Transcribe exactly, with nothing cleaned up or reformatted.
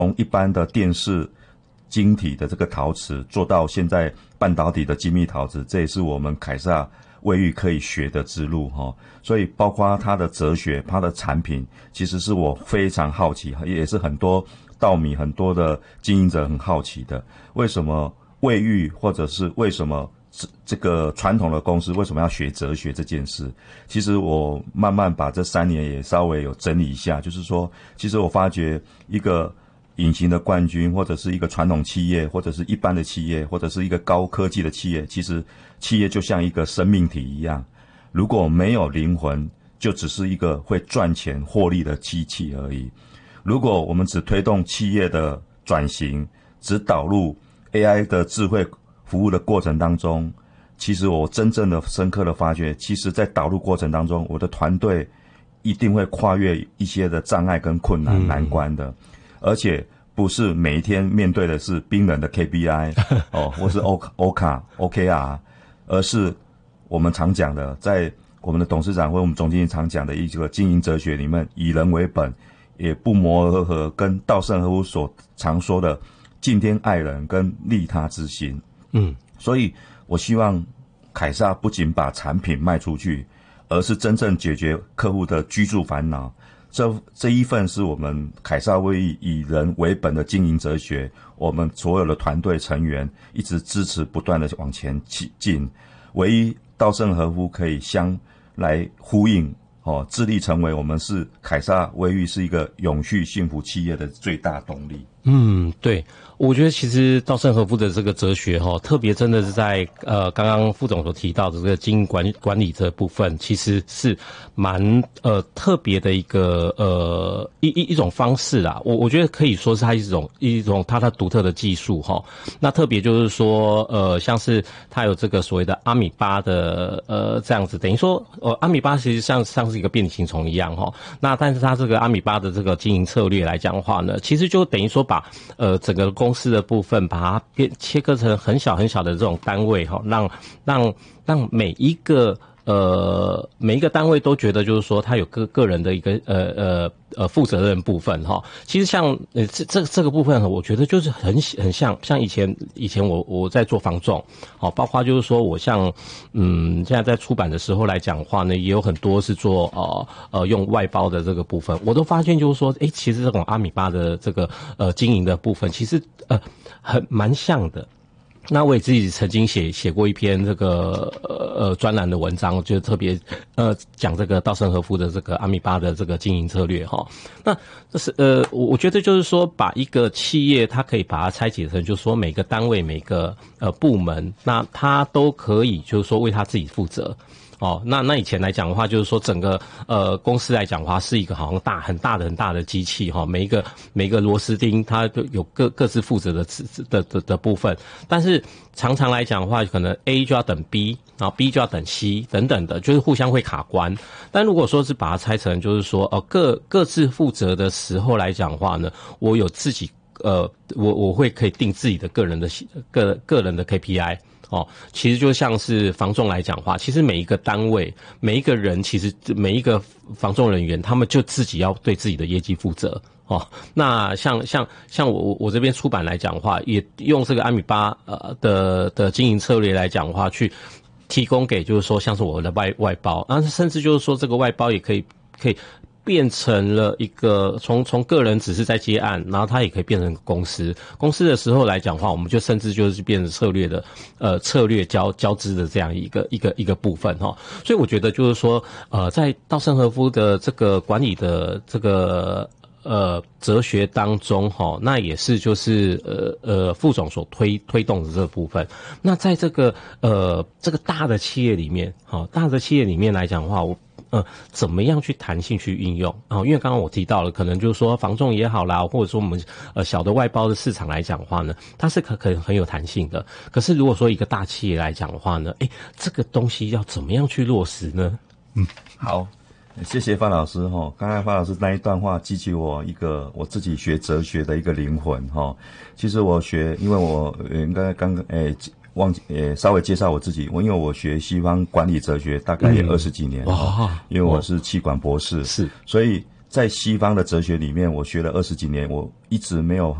从一般的电视晶体的这个陶瓷做到现在半导体的精密陶瓷，这也是我们凯撒卫浴可以学的之路哈。所以包括它的哲学，它的产品，其实是我非常好奇，也是很多稻米很多的经营者很好奇的，为什么卫浴或者是为什么这个传统的公司为什么要学哲学这件事？其实我慢慢把这三年也稍微有整理一下，就是说，其实我发觉一个隐形的冠军，或者是一个传统企业，或者是一般的企业，或者是一个高科技的企业，其实企业就像一个生命体一样，如果没有灵魂，就只是一个会赚钱获利的机器而已。如果我们只推动企业的转型，只导入 A I 的智慧服务的过程当中，其实我真正的深刻的发觉，其实在导入过程当中，我的团队一定会跨越一些的障碍跟困难、嗯、难关的，而且不是每一天面对的是冰冷的 K P I 哦，或是 O O 卡 O K R， 而是我们常讲的，在我们的董事长或我们总经理常讲的一个经营哲学里面，以人为本，也不谋而合，跟稻盛和夫所常说的敬天爱人跟利他之心。嗯，所以我希望凯撒不仅把产品卖出去，而是真正解决客户的居住烦恼。这这一份是我们凯撒卫浴以人为本的经营哲学，我们所有的团队成员一直支持不断的往前进。唯一稻盛和夫可以相来呼应哦，致力成为我们是凯撒卫浴是一个永续幸福企业的最大动力。 嗯，对，我觉得其实稻盛和夫的这个哲学哈，特别真的是在呃刚刚副总所提到的这个经营管管理这部分，其实是蛮呃特别的一个呃一一一种方式啦。我我觉得可以说是它一种一种它的独特的技术哈。那特别就是说呃像是它有这个所谓的阿米巴的呃这样子，等于说呃阿米巴其实像像是一个变形虫一样哈。那但是它这个阿米巴的这个经营策略来讲的话呢，其实就等于说把呃整个公司的部分把它变切割成很小很小的这种单位哈，让让让每一个呃每一个单位都觉得就是说他有个个人的一个呃呃呃负责任部分哈。其实像呃这这这个部分，我觉得就是很很像像以前以前我我在做房仲，好，包括就是说我像嗯现在在出版的时候来讲的话呢，也有很多是做呃呃用外包的这个部分，我都发现就是说，哎，其实这种阿米巴的这个呃经营的部分，其实呃很蛮像的。那我也自己曾经写写过一篇这个呃专栏的文章，就特别呃讲这个稻盛和夫的这个阿米巴的这个经营策略哈。那这是呃我我觉得就是说，把一个企业它可以把它拆解成，就是说每个单位每个呃部门，那它都可以就是说为它自己负责。哦，那那以前来讲的话，就是说整个呃公司来讲的话，是一个好像大很大的很大的机器哈，每一个每一个螺丝钉它都有各各自负责的的的的部分，但是常常来讲的话，可能 A 就要等 B， 然后 B 就要等 C 等等的，就是互相会卡关。但如果说是把它拆成，就是说呃各各自负责的时候来讲的话呢，我有自己呃我我会可以定自己的个人的个个人的 K P I。哦，其实就像是房仲来讲话，其实每一个单位、每一个人，其实每一个房仲人员，他们就自己要对自己的业绩负责。哦，那像像像我我这边出版来讲的话，也用这个阿米巴呃的的经营策略来讲的话，去提供给就是说像是我的外外包，然后甚至就是说这个外包也可以可以。变成了一个从从个人只是在接案，然后它也可以变成公司。公司的时候来讲的话，我们就甚至就是变成策略的呃策略交交织的这样一个一个一个部分哈。所以我觉得就是说呃在稻盛和夫的这个管理的这个呃哲学当中哈，那也是就是呃呃副总所推推动的这个部分。那在这个呃这个大的企业里面哈，大的企业里面来讲的话，我。呃，怎么样去弹性去运用啊？因为刚刚我提到了，可能就是说房仲也好啦，或者说我们呃小的外包的市场来讲的话呢，它是可可很有弹性的。可是如果说一个大企业来讲的话呢，诶，这个东西要怎么样去落实呢？ 嗯，好，谢谢范老师哈。刚才范老师那一段话激起我一个我自己学哲学的一个灵魂哈。其实我学，因为我应该刚刚诶。忘记也稍微介绍我自己，我因为我学西方管理哲学大概也二十几年，嗯、哦，因为我是企管博士， 是， 所以在西方的哲学里面，我学了二十几年，我一直没有